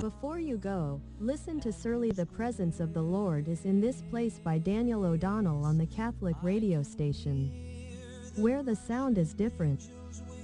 Before you go, listen to Surly. The Presence of the Lord is in This Place by Daniel O'Donnell on the Catholic radio station, where the sound is different.